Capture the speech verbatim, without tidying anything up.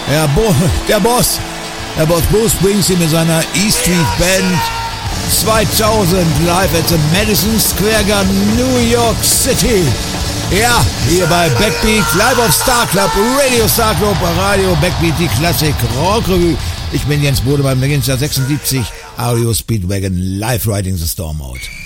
Ja, Bo, der Boss. Der Boss Bruce Springsteen mit seiner E Street Band zweitausend live at the Madison Square Garden, New York City. Ja, hier bei Backbeat, live auf Star Club, Radio Star Club, Radio Backbeat, die Klassik Rock Revue. Ich bin Jens Bode beim Legendär sechsundsiebzig, Ario Speedwagon, live riding the storm out.